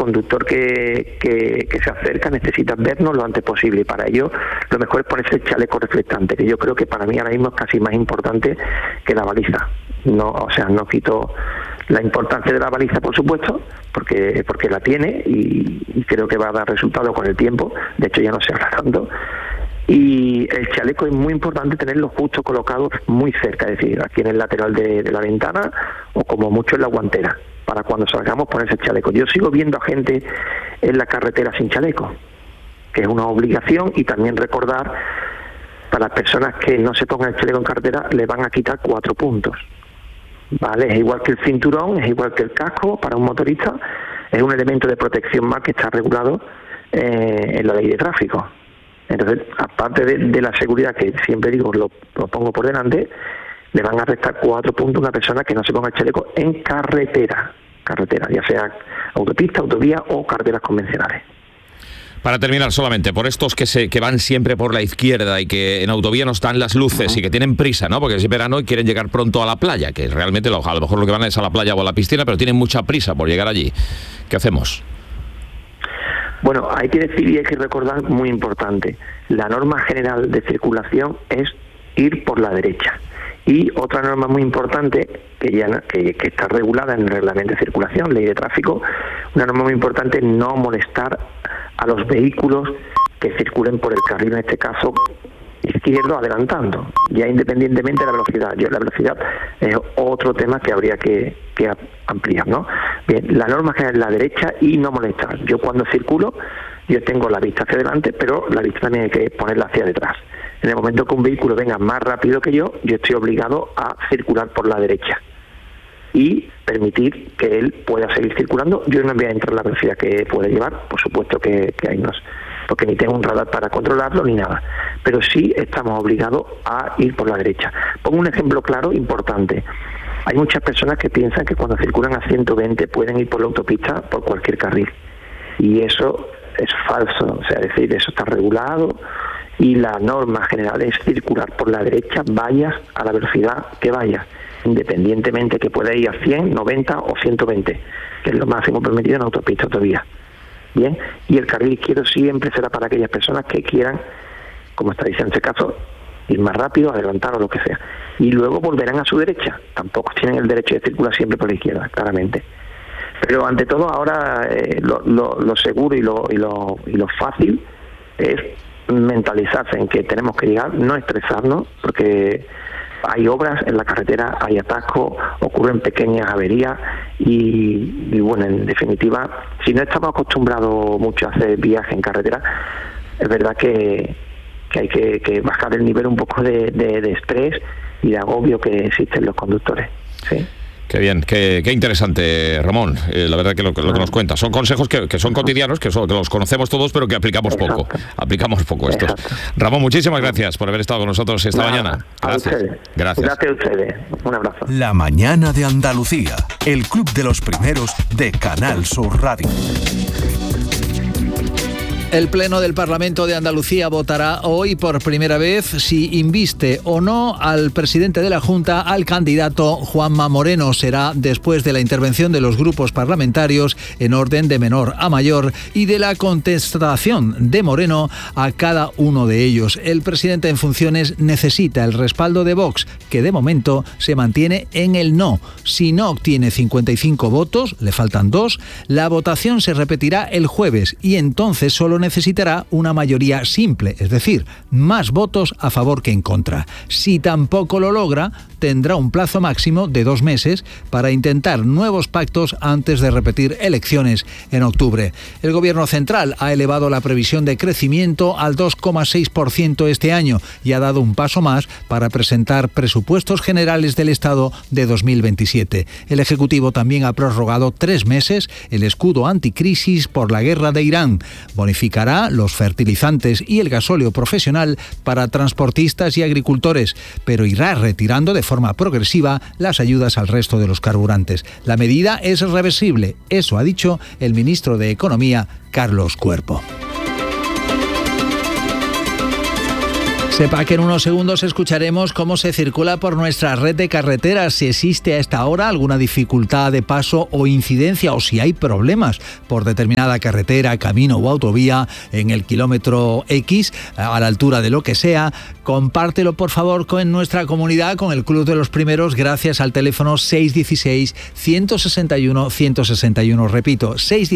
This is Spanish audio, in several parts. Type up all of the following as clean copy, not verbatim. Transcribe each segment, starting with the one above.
conductor que se acerca necesita vernos lo antes posible, y para ello lo mejor es ponerse el chaleco reflectante, que yo creo que para mí ahora mismo es casi más importante que la baliza. No quito la importancia de la baliza, por supuesto, porque la tiene y creo que va a dar resultado con el tiempo. De hecho ya no se habla tanto. Y el chaleco es muy importante tenerlo justo colocado muy cerca, es decir, aquí en el lateral de la ventana o como mucho en la guantera, para cuando salgamos ponerse el chaleco. Yo sigo viendo a gente en la carretera sin chaleco, que es una obligación, y también recordar, para las personas que no se pongan el chaleco en carretera, le van a quitar 4 puntos. Vale, es igual que el cinturón, es igual que el casco para un motorista, es un elemento de protección más que está regulado en la ley de tráfico. Entonces, aparte de la seguridad, que siempre digo, lo pongo por delante, le van a restar 4 puntos a una persona que no se ponga el chaleco en carretera, ya sea autopista, autovía o carreteras convencionales. Para terminar, solamente por estos que van siempre por la izquierda y que en autovía no están las luces y que tienen prisa, ¿no? Porque es verano y quieren llegar pronto a la playa, que realmente a lo mejor lo que van es a la playa o a la piscina, pero tienen mucha prisa por llegar allí. ¿Qué hacemos? Bueno, hay que decir y hay que recordar, muy importante, la norma general de circulación es ir por la derecha. Y otra norma muy importante, que está regulada en el reglamento de circulación, ley de tráfico, una norma muy importante, no molestar a los vehículos que circulen por el carril, en este caso izquierdo, adelantando, ya independientemente de la velocidad. La velocidad es otro tema que habría que ampliar, ¿no? Bien, la norma general es la derecha y no molestar. Yo cuando circulo, yo tengo la vista hacia adelante, pero la vista también hay que ponerla hacia detrás. En el momento que un vehículo venga más rápido que yo estoy obligado a circular por la derecha y permitir que él pueda seguir circulando. Yo no voy a entrar a la velocidad que puede llevar, por supuesto que hay unos, porque ni tengo un radar para controlarlo ni nada, pero sí estamos obligados a ir por la derecha. Pongo un ejemplo claro, importante. Hay muchas personas que piensan que cuando circulan a 120 pueden ir por la autopista por cualquier carril, y eso es falso. O sea, es decir, eso está regulado y la norma general es circular por la derecha, vayas a la velocidad que vayas, independientemente que pueda ir a 100, 90 o 120, que es lo máximo permitido en autopista todavía. Bien, y el carril izquierdo siempre será para aquellas personas que quieran, como está diciendo en este caso, ir más rápido, adelantar o lo que sea. Y luego volverán a su derecha. Tampoco tienen el derecho de circular siempre por la izquierda, claramente. Pero ante todo ahora lo seguro y lo fácil es mentalizarse en que tenemos que llegar, no estresarnos, porque hay obras en la carretera, hay atascos, ocurren pequeñas averías y bueno, en definitiva, si no estamos acostumbrados mucho a hacer viaje en carretera, es verdad que hay que bajar el nivel un poco de estrés y de agobio que existen los conductores, ¿sí? Qué bien, qué interesante, Ramón. La verdad que lo que nos cuentas son consejos que son cotidianos, que los conocemos todos, pero que aplicamos poco. Aplicamos poco estos. Ramón, muchísimas gracias por haber estado con nosotros esta mañana. Gracias. Gracias a ustedes. Un abrazo. La mañana de Andalucía, el club de los primeros de Canal Sur Radio. El Pleno del Parlamento de Andalucía votará hoy por primera vez si inviste o no al presidente de la Junta, al candidato Juanma Moreno. Será después de la intervención de los grupos parlamentarios en orden de menor a mayor y de la contestación de Moreno a cada uno de ellos. El presidente en funciones necesita el respaldo de Vox, que de momento se mantiene en el no. Si no obtiene 55 votos, le faltan 2, la votación se repetirá el jueves y entonces solo necesitará una mayoría simple, es decir, más votos a favor que en contra. Si tampoco lo logra, tendrá un plazo máximo de 2 meses para intentar nuevos pactos antes de repetir elecciones en octubre. El Gobierno central ha elevado la previsión de crecimiento al 2,6% este año y ha dado un paso más para presentar presupuestos generales del Estado de 2027. El Ejecutivo también ha prorrogado 3 meses el escudo anticrisis por la guerra de Irán. Bonificará los fertilizantes y el gasóleo profesional para transportistas y agricultores, pero irá retirando de forma progresiva las ayudas al resto de los carburantes. La medida es reversible, eso ha dicho el ministro de Economía, Carlos Cuerpo. Sepa que en unos segundos escucharemos cómo se circula por nuestra red de carreteras, si existe a esta hora alguna dificultad de paso o incidencia, o si hay problemas por determinada carretera, camino o autovía en el kilómetro X, a la altura de lo que sea. Compártelo, por favor, con nuestra comunidad, con el Club de los Primeros, gracias al teléfono 616-161-161. Repito,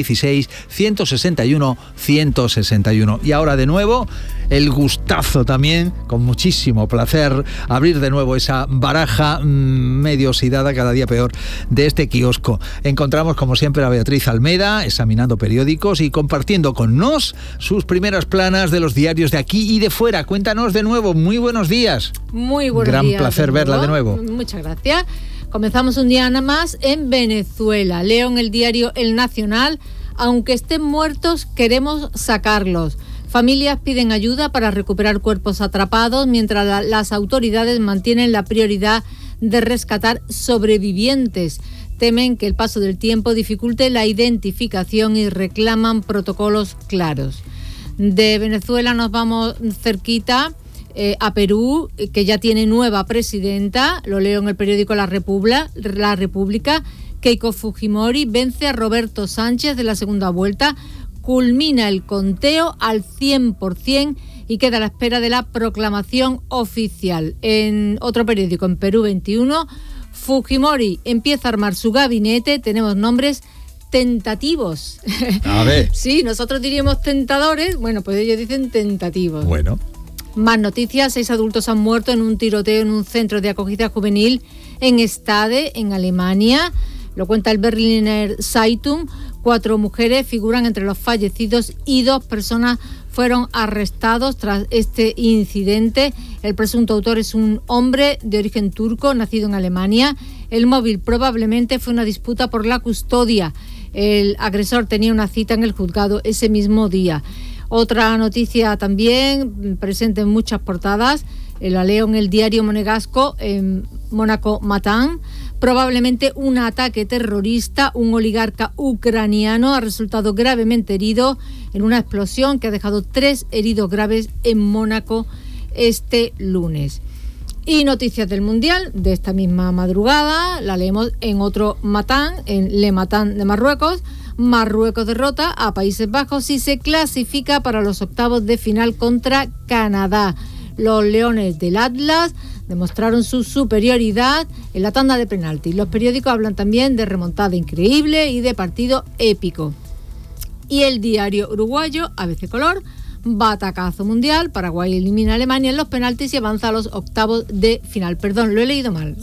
616-161-161. Y ahora de nuevo, el gustazo también, con muchísimo placer, abrir de nuevo esa baraja medio oxidada, cada día peor, de este kiosco. Encontramos, como siempre, a Beatriz Almeda, examinando periódicos y compartiendo con nos sus primeras planas de los diarios de aquí y de fuera. Cuéntanos de nuevo, muy buenos días. Muy buenos días. Gran placer verla de nuevo. Muchas gracias. Comenzamos un día nada más en Venezuela. Leo en el diario El Nacional: aunque estén muertos, queremos sacarlos. Familias piden ayuda para recuperar cuerpos atrapados, mientras las autoridades mantienen la prioridad de rescatar sobrevivientes. Temen que el paso del tiempo dificulte la identificación y reclaman protocolos claros. De Venezuela nos vamos cerquita a Perú, que ya tiene nueva presidenta. Lo leo en el periódico La República. Keiko Fujimori vence a Roberto Sánchez de la segunda vuelta. Culmina el conteo al 100% y queda a la espera de la proclamación oficial. En otro periódico, en Perú 21, Fujimori empieza a armar su gabinete. Tenemos nombres tentativos. A ver. Sí, nosotros diríamos tentadores, bueno, pues ellos dicen tentativos. Bueno. Más noticias: 6 adultos han muerto en un tiroteo en un centro de acogida juvenil en Stade, en Alemania. Lo cuenta el Berliner Zeitung. 4 mujeres figuran entre los fallecidos y 2 personas fueron arrestados tras este incidente. El presunto autor es un hombre de origen turco, nacido en Alemania. El móvil probablemente fue una disputa por la custodia. El agresor tenía una cita en el juzgado ese mismo día. Otra noticia también presente en muchas portadas, la leo en el diario monegasco, en Mónaco Matin. Probablemente un ataque terrorista. Un oligarca ucraniano ha resultado gravemente herido en una explosión que ha dejado 3 heridos graves en Mónaco este lunes. Y noticias del Mundial de esta misma madrugada, la leemos en otro Matin, en Le Matin de Marruecos. Marruecos derrota a Países Bajos y se clasifica para los octavos de final contra Canadá. Los Leones del Atlas demostraron su superioridad en la tanda de penaltis. Los periódicos hablan también de remontada increíble y de partido épico. Y el diario uruguayo ABC Color: batacazo mundial, Paraguay elimina a Alemania en los penaltis y avanza a los octavos de final. Perdón, lo he leído mal.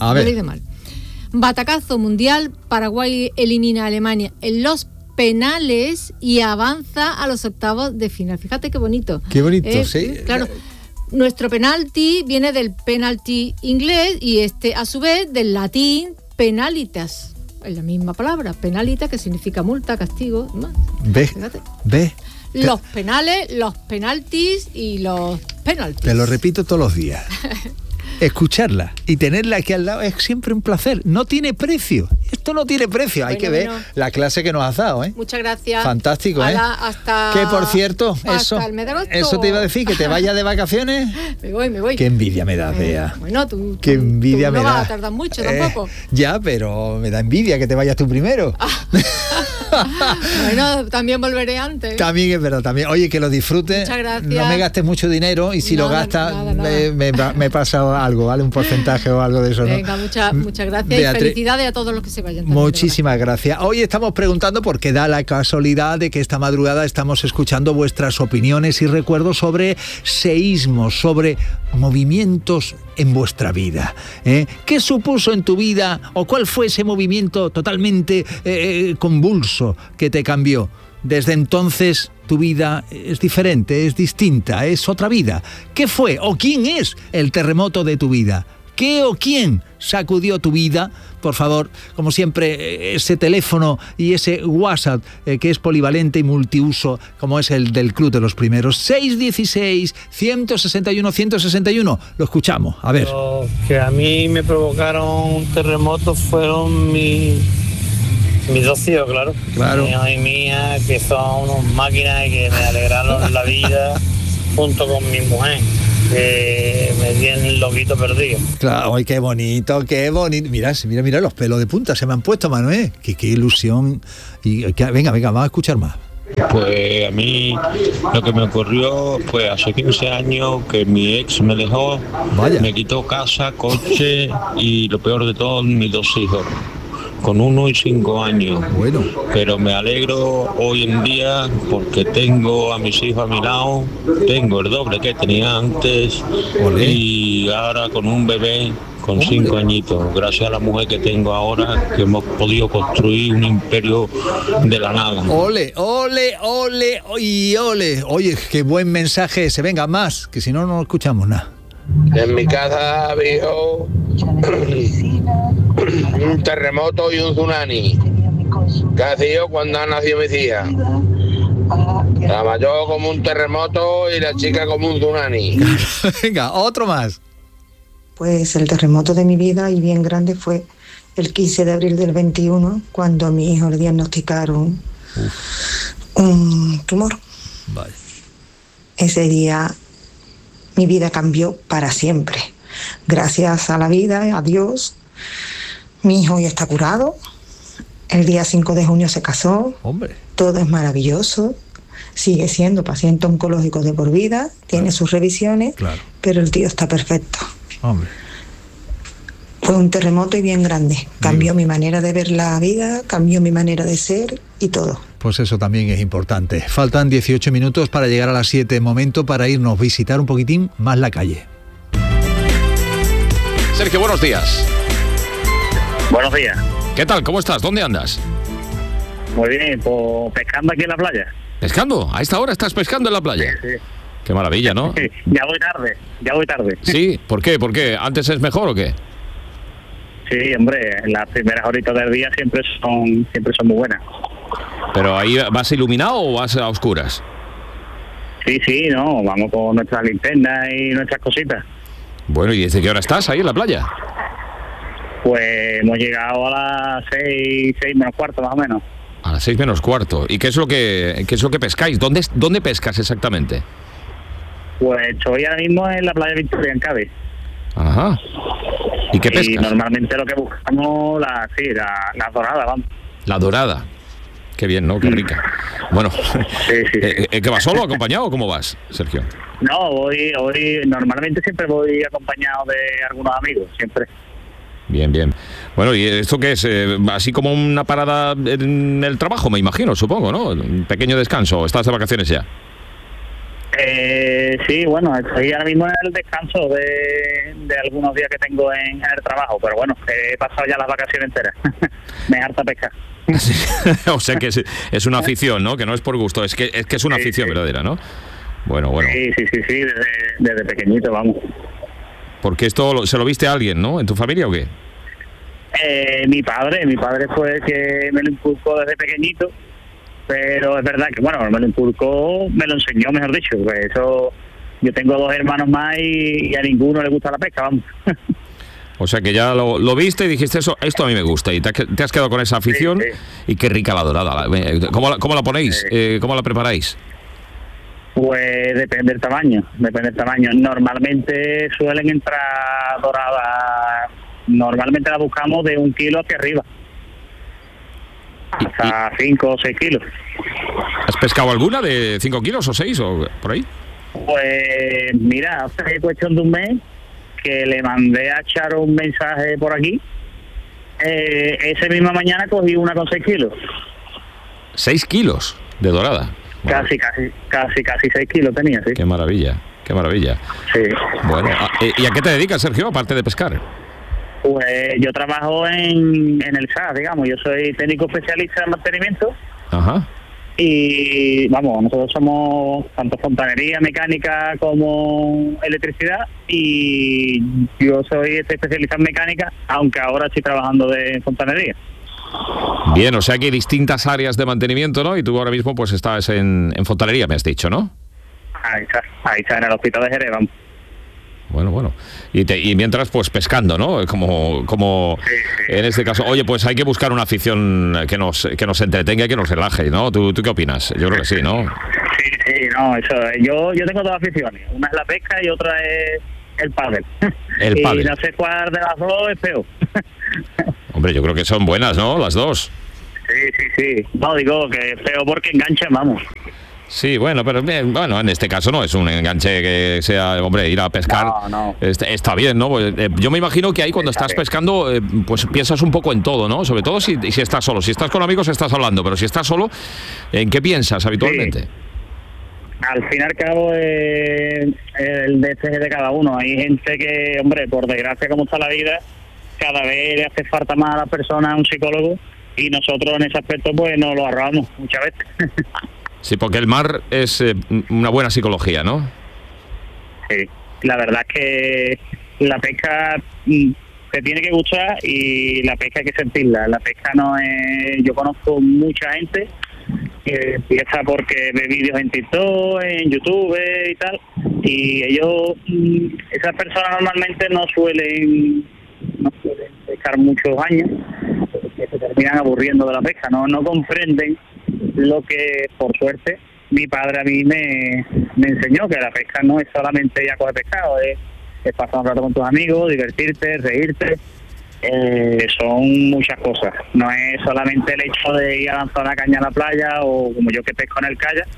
Batacazo mundial, Paraguay elimina a Alemania en los penales y avanza a los octavos de final. Fíjate qué bonito. Qué bonito, sí. Claro. Nuestro penalti viene del penalti inglés y a su vez del latín penalitas. Es la misma palabra, penalita, que significa multa, castigo. ¿No? Ve. Los penales, los penaltis y los penaltis. Te lo repito todos los días. Escucharla y tenerla aquí al lado es siempre un placer. No tiene precio. Esto no tiene precio. Hay que ver la clase que nos has dado, ¿eh? Muchas gracias. Fantástico, ¿eh? Hasta... Que, por cierto, eso te iba a decir, que te vayas de vacaciones. Me voy. Qué envidia me das, Bea. Bueno, tú no vas a tardar mucho tampoco. Ya, pero me da envidia que te vayas tú primero. Bueno, también volveré antes. También es verdad, también. Oye, que lo disfrutes. Muchas gracias. No me gastes mucho dinero y si lo gastas, me pasa algo, ¿vale? Un porcentaje o algo de eso, ¿no? Venga, muchas gracias. Beatriz, y felicidades a todos los que se vayan. Muchísimas gracias. Hoy estamos preguntando, porque da la casualidad de que esta madrugada estamos escuchando vuestras opiniones y recuerdos sobre seísmos, sobre movimientos en vuestra vida. ¿Qué supuso en tu vida o cuál fue ese movimiento totalmente convulso que te cambió? Desde entonces tu vida es diferente, es distinta, es otra vida. ¿Qué fue o quién es el terremoto de tu vida? ¿Qué o quién sacudió tu vida? Por favor, como siempre, ese teléfono y ese WhatsApp que es polivalente y multiuso, como es el del Club de los Primeros. 616-161-161. Lo escuchamos, a ver. Los que a mí me provocaron terremotos fueron mis 2 hijos, claro. Mi hija y mía, que son unas máquinas y que me alegraron la vida junto con mi mujer. me tienen loquito perdido. Claro, ay, qué bonito, qué bonito. Mira los pelos de punta se me han puesto, Manuel. Qué ilusión. Venga, vamos a escuchar más. Pues a mí lo que me ocurrió fue hace 15 años que mi ex me dejó. Vaya. Me quitó casa, coche y lo peor de todo, mis 2 hijos, con 1 y 5 años. Bueno. Pero me alegro hoy en día porque tengo a mis hijos a mi lado, tengo el doble que tenía antes. Olé. Y ahora con un bebé con 5 añitos, gracias a la mujer que tengo ahora, que hemos podido construir un imperio de la nada. Ole. Oye, qué buen mensaje ese. Venga, más, que si no escuchamos nada. En mi casa había un terremoto y un tsunami. ¿Qué ha sido cuando han nacido mis hijas? La mayor como un terremoto y la chica como un tsunami. Venga, otro más. Pues el terremoto de mi vida y bien grande fue el 15 de abril del 21, cuando a mi hijo le diagnosticaron un tumor. Vale. Ese día mi vida cambió para siempre. Gracias a la vida, a Dios, mi hijo ya está curado. El día 5 de junio se casó. Hombre. Todo es maravilloso. Sigue siendo paciente oncológico de por vida, tiene sus revisiones, pero el tío está perfecto. Hombre. Fue un terremoto y bien grande. Cambió mi manera de ver la vida, cambió mi manera de ser y todo. Pues eso también es importante. Faltan 18 minutos para llegar a las 7. Momento para irnos, visitar un poquitín más la calle. Sergio, buenos días. Buenos días. ¿Qué tal? ¿Cómo estás? ¿Dónde andas? Muy bien, pues pescando aquí en la playa. ¿Pescando? ¿A esta hora estás pescando en la playa? Sí. Qué maravilla, ¿no? Sí, ya voy tarde. ¿Sí? ¿Por qué? ¿Antes es mejor o qué? Sí, hombre, las primeras horitas del día siempre son muy buenas. ¿Pero ahí vas iluminado o vas a oscuras? Sí, no, vamos con nuestras linternas y nuestras cositas. Bueno, ¿y desde qué hora estás ahí en la playa? Pues hemos llegado a las 6 menos cuarto más o menos. A las 6 menos cuarto. ¿Y qué es lo que pescáis? ¿Dónde pescas exactamente? Pues estoy ahora mismo en la playa Victoria, en Cádiz. Ajá. ¿Y qué pescas? Y normalmente lo que buscamos, la dorada, vamos. La dorada. Qué bien, ¿no? Qué rica. Bueno, sí. ¿que vas solo o acompañado o cómo vas, Sergio? No, voy normalmente siempre voy acompañado de algunos amigos, siempre. Bien. Bueno, ¿y esto qué es? Así como una parada en el trabajo, me imagino, supongo, ¿no? Un pequeño descanso. ¿Estás de vacaciones ya? Sí, bueno, estoy ahora mismo en el descanso de algunos días que tengo en el trabajo, pero bueno, he pasado ya las vacaciones enteras. Me harta pescar. Sí. O sea que es una afición, ¿no? Que no es por gusto, es que es una afición verdadera, ¿no? Bueno. Sí, desde pequeñito, vamos. Porque esto se lo viste a alguien, ¿no? ¿En tu familia o qué? Mi padre fue el que me lo inculcó desde pequeñito, pero es verdad que, bueno, me lo enseñó, mejor dicho, pues eso, yo tengo 2 hermanos más y a ninguno le gusta la pesca, vamos. O sea que ya lo viste y dijiste, esto a mí me gusta, y te has quedado con esa afición. Sí. Y qué rica la dorada. ¿Cómo la ponéis? ¿Cómo la preparáis? Pues depende del tamaño. Normalmente suelen entrar doradas, normalmente la buscamos de 1 kilo hacia arriba, hasta 5 o 6 kilos. ¿Has pescado alguna de 5 kilos o 6 o por ahí? Pues mira, hace cuestión de un mes que le mandé a Charo un mensaje por aquí. Esa misma mañana cogí una con 6 kilos. 6 kilos de dorada. Bueno. Casi 6 kilos tenía, sí. Qué maravilla. Sí. Bueno, ¿y a qué te dedicas, Sergio, aparte de pescar? Pues yo trabajo en el SAS, digamos. Yo soy técnico especialista en mantenimiento. Ajá. Y vamos, nosotros somos tanto fontanería, mecánica como electricidad, y yo soy especialista en mecánica, aunque ahora estoy trabajando de fontanería. Bien, o sea que hay distintas áreas de mantenimiento, ¿no? Y tú ahora mismo pues estás en fontanería, me has dicho, ¿no? Ahí está en el hospital de Jerez, vamos. Bueno. Y mientras, pues pescando, ¿no? Como sí. En este caso. Oye, pues hay que buscar una afición que nos entretenga y que nos relaje, ¿no? ¿Tú qué opinas? Yo creo que sí, ¿no? Sí, no, eso. Yo tengo dos aficiones. Una es la pesca y otra es el pádel. El pádel. Y no sé cuál de las dos es peor. Hombre, yo creo que son buenas, ¿no? Las dos. Sí. No, digo que es peor porque enganchan, vamos. Sí, bueno, pero bueno, en este caso no es un enganche que sea, hombre, ir a pescar. No. Está bien, ¿no? Pues, yo me imagino que ahí cuando estás pescando, pues piensas un poco en todo, ¿no? Sobre todo si estás solo. Si estás con amigos estás hablando, pero si estás solo, ¿en qué piensas habitualmente? Sí. Al fin y al cabo, el deseo de cada uno. Hay gente que, hombre, por desgracia como está la vida, cada vez le hace falta más a la persona un psicólogo, y nosotros en ese aspecto pues nos lo ahorramos muchas veces. Sí, porque el mar es una buena psicología, ¿no? Sí, la verdad es que la pesca te tiene que gustar y la pesca hay que sentirla. La pesca no es... Yo conozco mucha gente que empieza porque ve vídeos en TikTok, en YouTube y tal, y ellos, esas personas normalmente no suelen pescar muchos años, porque se terminan aburriendo de la pesca, no comprenden lo que, por suerte, mi padre a mí me enseñó, que la pesca no es solamente ir a coger pescado, es pasar un rato con tus amigos, divertirte, reírte, son muchas cosas. No es solamente el hecho de ir a lanzar una caña a la playa, o como yo que pesco en el kayak,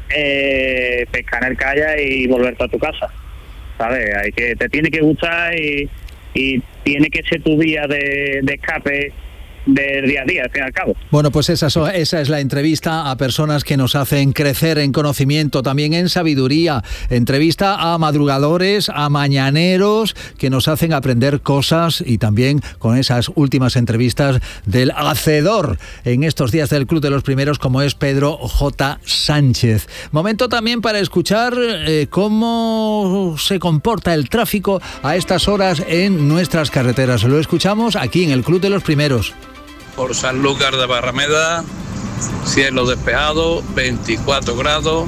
pescar en el kayak y volverte a tu casa, ¿sabes? Te tiene que gustar y tiene que ser tu día de escape de día a día, al fin y al cabo. Bueno, pues esa es la entrevista a personas que nos hacen crecer en conocimiento, también en sabiduría. Entrevista a madrugadores, a mañaneros, que nos hacen aprender cosas, y también con esas últimas entrevistas del hacedor en estos días del Club de los Primeros, como es Pedro J. Sánchez. Momento también para escuchar cómo se comporta el tráfico a estas horas en nuestras carreteras. Lo escuchamos aquí en el Club de los Primeros. Por Sanlúcar de Barrameda, cielo despejado, 24 grados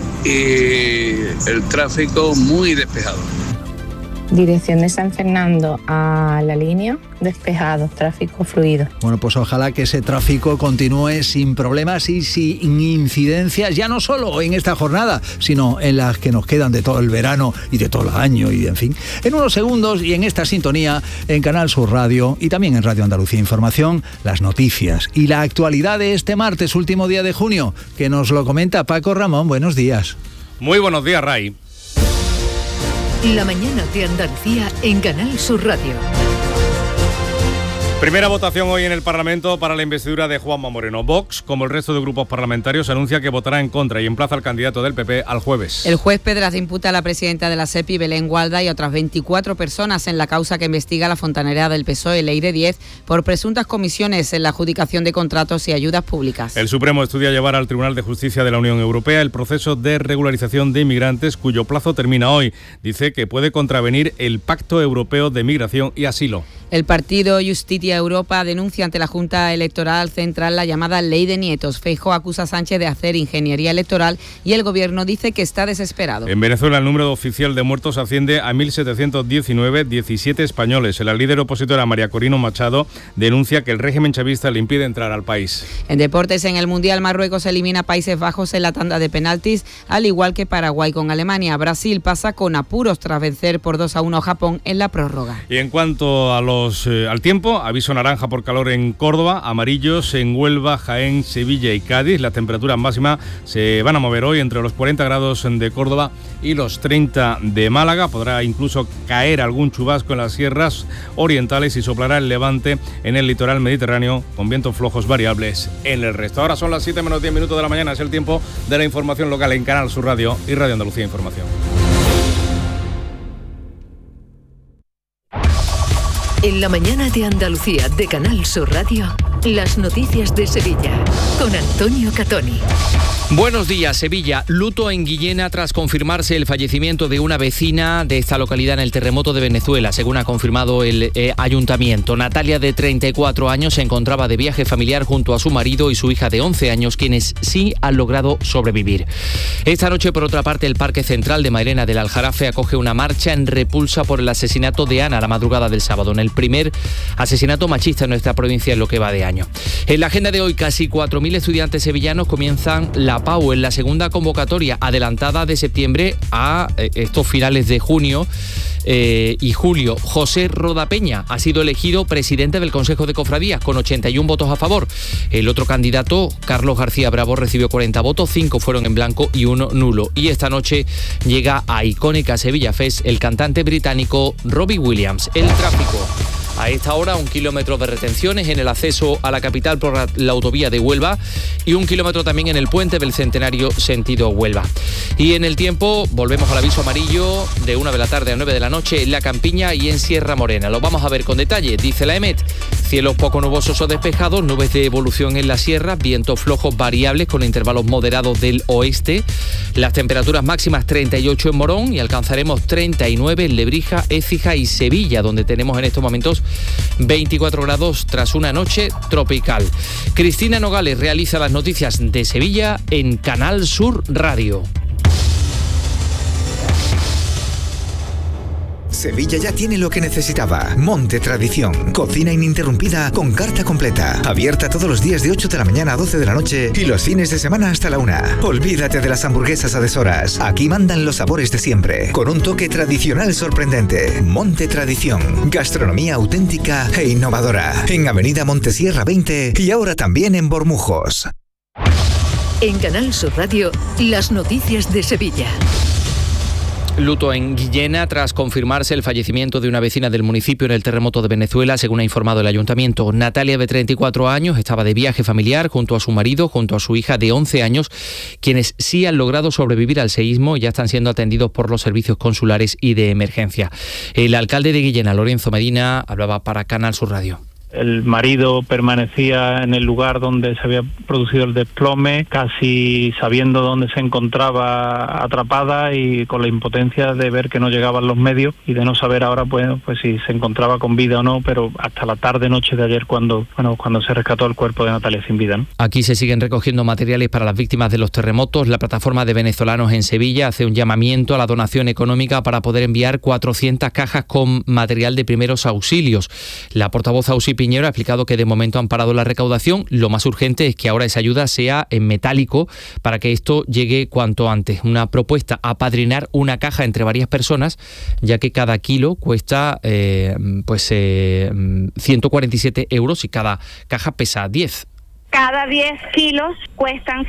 y el tráfico muy despejado. Dirección de San Fernando a La Línea, despejado, tráfico fluido. Bueno, pues ojalá que ese tráfico continúe sin problemas y sin incidencias, ya no solo en esta jornada, sino en las que nos quedan de todo el verano y de todo el año, y en fin. En unos segundos y en esta sintonía, en Canal Sur Radio y también en Radio Andalucía Información, las noticias y la actualidad de este martes, último día de junio, que nos lo comenta Paco Ramón. Buenos días. Muy buenos días, Ray. La mañana de Andalucía en Canal Sur Radio. Primera votación hoy en el Parlamento para la investidura de Juanma Moreno. Vox, como el resto de grupos parlamentarios, anuncia que votará en contra y emplaza al candidato del PP al jueves. El juez Pedraza imputa a la presidenta de la SEPI, Belén Gualda, y otras 24 personas en la causa que investiga la fontanera del PSOE, Ley de 10, por presuntas comisiones en la adjudicación de contratos y ayudas públicas. El Supremo estudia llevar al Tribunal de Justicia de la Unión Europea el proceso de regularización de inmigrantes, cuyo plazo termina hoy. Dice que puede contravenir el Pacto Europeo de Migración y Asilo. El partido Justitia Europa denuncia ante la Junta Electoral Central la llamada Ley de Nietos. Feijóo acusa a Sánchez de hacer ingeniería electoral y el gobierno dice que está desesperado. En Venezuela el número oficial de muertos asciende a 1.719, 17 españoles. La líder opositora María Corina Machado denuncia que el régimen chavista le impide entrar al país. En deportes, en el Mundial, Marruecos elimina a Países Bajos en la tanda de penaltis, al igual que Paraguay con Alemania. Brasil pasa con apuros tras vencer por 2-1 a Japón en la prórroga. Y en cuanto a al tiempo, aviso naranja por calor en Córdoba, amarillos en Huelva, Jaén, Sevilla y Cádiz. Las temperaturas máximas se van a mover hoy entre los 40 grados de Córdoba y los 30 de Málaga. Podrá incluso caer algún chubasco en las sierras orientales y soplará el levante en el litoral mediterráneo, con vientos flojos variables en el resto. Ahora son las 7 menos 10 minutos de la mañana, es el tiempo de la información local en Canal Sur Radio y Radio Andalucía Información. En la mañana de Andalucía de Canal Sur Radio, las noticias de Sevilla, con Antonio Catoni. Buenos días, Sevilla. Luto en Guillena tras confirmarse el fallecimiento de una vecina de esta localidad en el terremoto de Venezuela, según ha confirmado el ayuntamiento. Natalia, de 34 años, se encontraba de viaje familiar junto a su marido y su hija de 11 años, quienes sí han logrado sobrevivir. Esta noche, por otra parte, el Parque Central de Mairena del Aljarafe acoge una marcha en repulsa por el asesinato de Ana la madrugada del sábado, en el primer asesinato machista en nuestra provincia en lo que va de año. años. En la agenda de hoy, casi 4.000 estudiantes sevillanos comienzan la PAU en la segunda convocatoria adelantada de septiembre a estos finales de junio y julio. José Rodapeña ha sido elegido presidente del Consejo de Cofradías con 81 votos a favor. El otro candidato, Carlos García Bravo, recibió 40 votos, 5 fueron en blanco y 1 nulo. Y esta noche llega a icónica Sevilla Fest el cantante británico Robbie Williams. El tráfico. A esta hora, 1 kilómetro de retenciones en el acceso a la capital por la autovía de Huelva y 1 kilómetro también en el puente del Centenario sentido Huelva. Y en el tiempo, volvemos al aviso amarillo de 1 de la tarde a 9 de la noche en La Campiña y en Sierra Morena. Lo vamos a ver con detalle. Dice la EMET, cielos poco nubosos o despejados, nubes de evolución en la sierra, vientos flojos variables con intervalos moderados del oeste. Las temperaturas máximas 38 en Morón y alcanzaremos 39 en Lebrija, Écija y Sevilla, donde tenemos en estos momentos 24 grados tras una noche tropical. Cristina Nogales realiza las noticias de Sevilla en Canal Sur Radio. Sevilla ya tiene lo que necesitaba. Monte Tradición. Cocina ininterrumpida con carta completa. Abierta todos los días de 8 de la mañana a 12 de la noche y los fines de semana hasta la 1. Olvídate de las hamburguesas a deshoras. Aquí mandan los sabores de siempre. Con un toque tradicional sorprendente. Monte Tradición. Gastronomía auténtica e innovadora. En Avenida Montesierra 20 y ahora también en Bormujos. En Canal Sur Radio, las noticias de Sevilla. Luto en Guillena tras confirmarse el fallecimiento de una vecina del municipio en el terremoto de Venezuela, según ha informado el ayuntamiento. Natalia, de 34 años, estaba de viaje familiar junto a su marido, junto a su hija de 11 años, quienes sí han logrado sobrevivir al seísmo y ya están siendo atendidos por los servicios consulares y de emergencia. El alcalde de Guillena, Lorenzo Medina, hablaba para Canal Sur Radio. El marido permanecía en el lugar donde se había producido el desplome, casi sabiendo dónde se encontraba atrapada y con la impotencia de ver que no llegaban los medios y de no saber ahora pues si se encontraba con vida o no, pero hasta la tarde-noche de ayer cuando se rescató el cuerpo de Natalia sin vida, ¿no? Aquí se siguen recogiendo materiales para las víctimas de los terremotos. La plataforma de venezolanos en Sevilla hace un llamamiento a la donación económica para poder enviar 400 cajas con material de primeros auxilios. La portavoz Auxi Piñero ha explicado que de momento han parado la recaudación. Lo más urgente es que ahora esa ayuda sea en metálico para que esto llegue cuanto antes. Una propuesta: apadrinar una caja entre varias personas, ya que cada kilo cuesta 147 euros y cada caja pesa 10. Cada 10 kilos cuestan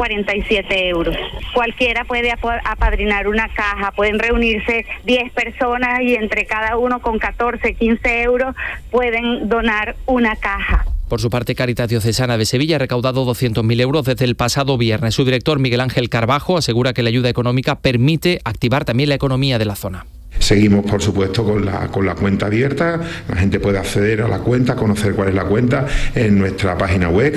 147 euros. Cualquiera puede apadrinar una caja. Pueden reunirse 10 personas y entre cada uno con 14, 15 euros pueden donar una caja. Por su parte, Cáritas Diocesana de Sevilla ha recaudado 200.000 euros desde el pasado viernes. Su director, Miguel Ángel Carbajo, asegura que la ayuda económica permite activar también la economía de la zona. Seguimos, por supuesto, con la cuenta abierta. La gente puede acceder a la cuenta, conocer cuál es la cuenta en nuestra página web,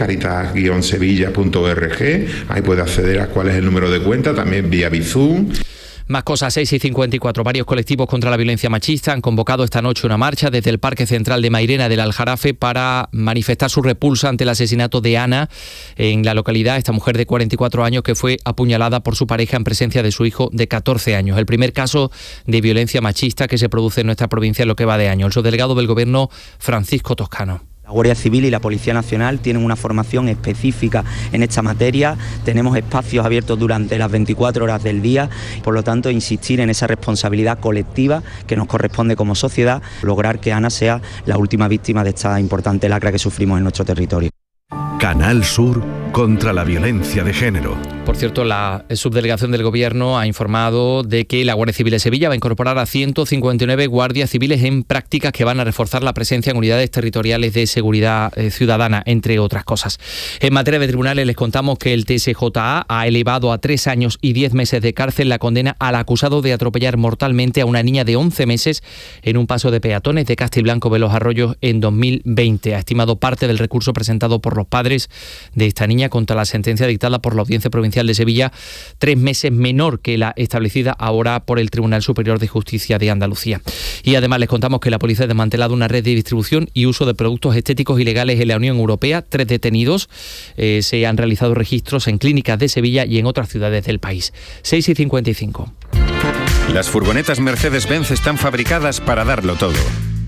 caritas-sevilla.org. Ahí puede acceder a cuál es el número de cuenta, también vía Bizum. Más cosas, 6:54. Varios colectivos contra la violencia machista han convocado esta noche una marcha desde el Parque Central de Mairena del Aljarafe para manifestar su repulsa ante el asesinato de Ana en la localidad, esta mujer de 44 años que fue apuñalada por su pareja en presencia de su hijo de 14 años. El primer caso de violencia machista que se produce en nuestra provincia en lo que va de año. El subdelegado del Gobierno, Francisco Toscano. La Guardia Civil y la Policía Nacional tienen una formación específica en esta materia, tenemos espacios abiertos durante las 24 horas del día, por lo tanto insistir en esa responsabilidad colectiva que nos corresponde como sociedad, lograr que Ana sea la última víctima de esta importante lacra que sufrimos en nuestro territorio. Canal Sur contra la violencia de género. Por cierto, la subdelegación del Gobierno ha informado de que la Guardia Civil de Sevilla va a incorporar a 159 guardias civiles en prácticas que van a reforzar la presencia en unidades territoriales de seguridad ciudadana, entre otras cosas. En materia de tribunales, les contamos que el TSJA ha elevado a 3 años y 10 meses de cárcel la condena al acusado de atropellar mortalmente a una niña de 11 meses en un paso de peatones de Castiblanco de los Arroyos en 2020. Ha estimado parte del recurso presentado por los padres de esta niña contra la sentencia dictada por la Audiencia Provincial de Sevilla, 3 meses menor que la establecida ahora por el Tribunal Superior de Justicia de Andalucía. Y además les contamos que la policía ha desmantelado una red de distribución y uso de productos estéticos ilegales en la Unión Europea. 3 detenidos. Se han realizado registros en clínicas de Sevilla y en otras ciudades del país. 6:55. Las furgonetas Mercedes-Benz están fabricadas para darlo todo.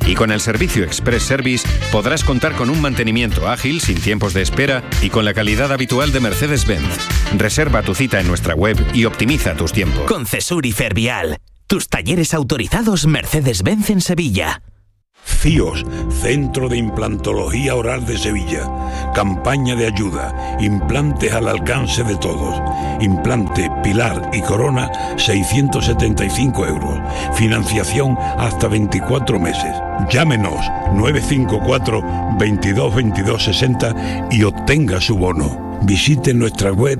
Y con el servicio Express Service podrás contar con un mantenimiento ágil, sin tiempos de espera y con la calidad habitual de Mercedes-Benz. Reserva tu cita en nuestra web y optimiza tus tiempos. Con Cesur y Fervial, tus talleres autorizados Mercedes-Benz en Sevilla. CIOS, Centro de Implantología Oral de Sevilla. Campaña de ayuda. Implantes al alcance de todos. Implante, pilar y corona, 675 euros. Financiación hasta 24 meses. Llámenos 954 22 22 60 y obtenga su bono. Visite nuestra web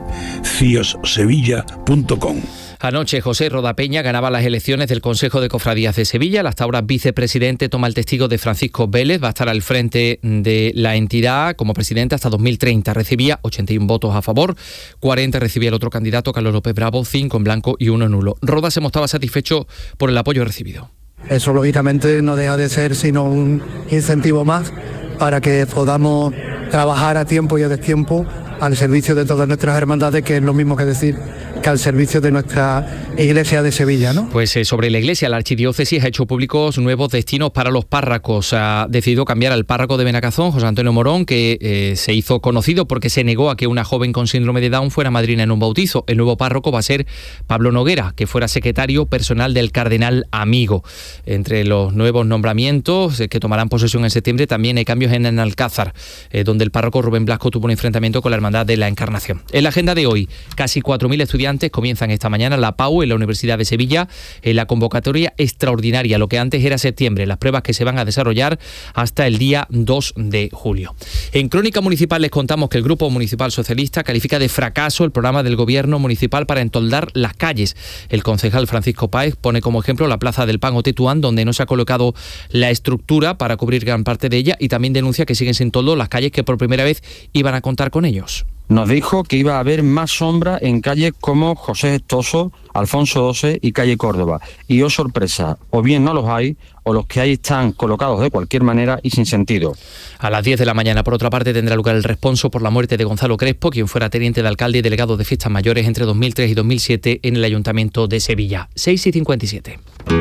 ciossevilla.com. Anoche José Rodapeña ganaba las elecciones del Consejo de Cofradías de Sevilla. El hasta ahora vicepresidente toma el testigo de Francisco Vélez. Va a estar al frente de la entidad como presidente hasta 2030. Recibía 81 votos a favor, 40 recibía el otro candidato, Carlos López Bravo, 5 en blanco y 1 nulo. Roda se mostraba satisfecho por el apoyo recibido. Eso lógicamente no deja de ser sino un incentivo más para que podamos trabajar a tiempo y a destiempo al servicio de todas nuestras hermandades, que es lo mismo que decir que al servicio de nuestra iglesia de Sevilla, ¿no? Pues sobre la iglesia, la archidiócesis ha hecho públicos nuevos destinos para los párrocos. Ha decidido cambiar al párroco de Benacazón, José Antonio Morón, que se hizo conocido porque se negó a que una joven con síndrome de Down fuera madrina en un bautizo. El nuevo párroco va a ser Pablo Noguera, que fuera secretario personal del cardenal Amigo. Entre los nuevos nombramientos que tomarán posesión en septiembre también hay cambios en Alcázar, donde el párroco Rubén Blasco tuvo un enfrentamiento con la Hermandad de la Encarnación. En la agenda de hoy, casi 4.000 estudiantes comienzan esta mañana la PAU en la Universidad de Sevilla en la convocatoria extraordinaria, lo que antes era septiembre, las pruebas que se van a desarrollar hasta el día 2 de julio. En Crónica Municipal les contamos que el Grupo Municipal Socialista califica de fracaso el programa del Gobierno Municipal para entoldar las calles. El concejal Francisco Páez pone como ejemplo la Plaza del Pan o Tetuán, donde no se ha colocado la estructura para cubrir gran parte de ella, y también denuncia que siguen sin toldo las calles que por primera vez iban a contar con ellos. Nos dijo que iba a haber más sombra en calles como José Gestoso, Alfonso XII y calle Córdoba. Y oh sorpresa, o bien no los hay, o los que hay están colocados de cualquier manera y sin sentido. A las 10 de la mañana, por otra parte, tendrá lugar el responso por la muerte de Gonzalo Crespo, quien fuera teniente de alcalde y delegado de fiestas mayores entre 2003 y 2007 en el Ayuntamiento de Sevilla. 6:57.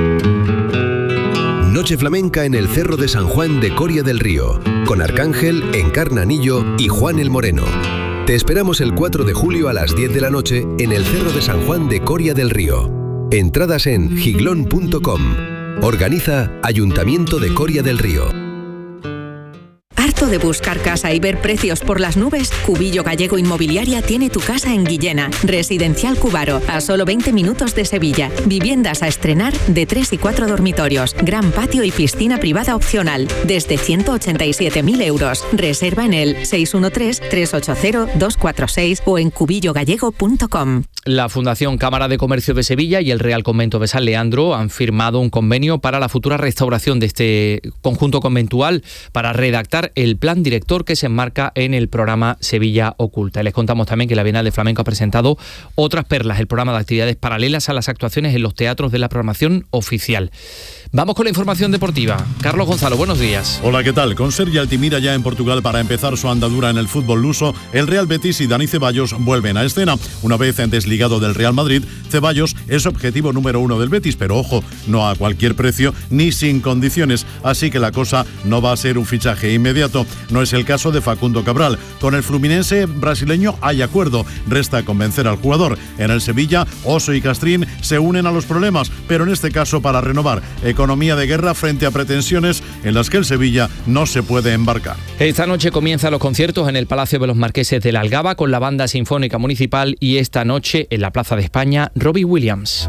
Noche flamenca en el Cerro de San Juan de Coria del Río, con Arcángel, Encarnanillo y Juan el Moreno. Te esperamos el 4 de julio a las 10 de la noche en el Cerro de San Juan de Coria del Río. Entradas en giglón.com. Organiza Ayuntamiento de Coria del Río. ¿Harto de buscar casa y ver precios por las nubes? Cubillo Gallego Inmobiliaria tiene tu casa en Guillena. Residencial Cubaro, a solo 20 minutos de Sevilla. Viviendas a estrenar de 3 y 4 dormitorios. Gran patio y piscina privada opcional. Desde 187.000 euros. Reserva en el 613-380-246 o en cubillogallego.com. La Fundación Cámara de Comercio de Sevilla y el Real Convento de San Leandro han firmado un convenio para la futura restauración de este conjunto conventual para redactar el plan director que se enmarca en el programa Sevilla Oculta. Les contamos también que la Bienal de Flamenco ha presentado Otras Perlas, el programa de actividades paralelas a las actuaciones en los teatros de la programación oficial. Vamos con la información deportiva. Carlos Gonzalo, buenos días. Hola, ¿qué tal? Con Sergi Altimira ya en Portugal para empezar su andadura en el fútbol luso, el Real Betis y Dani Ceballos vuelven a escena. Una vez desligado del Real Madrid, Ceballos es objetivo número 1 del Betis, pero ojo, no a cualquier precio ni sin condiciones, así que la cosa no va a ser un fichaje inmediato. No es el caso de Facundo Cabral. Con el fluminense brasileño hay acuerdo, resta convencer al jugador. En el Sevilla, Oso y Castrín se unen a los problemas, pero en este caso para renovar. Economía de guerra frente a pretensiones en las que el Sevilla no se puede embarcar. Esta noche comienzan los conciertos en el Palacio de los Marqueses de la Algaba con la Banda Sinfónica Municipal y esta noche en la Plaza de España, Robbie Williams.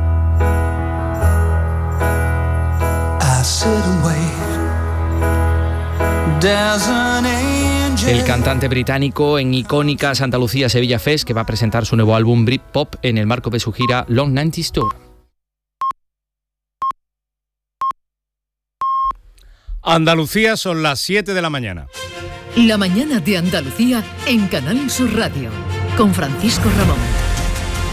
El cantante británico en icónica Santa Lucía Sevilla Fest, que va a presentar su nuevo álbum Britpop en el marco de su gira Long 90s Tour. Andalucía, son las 7 de la mañana. La mañana de Andalucía en Canal Sur Radio, con Francisco Ramón.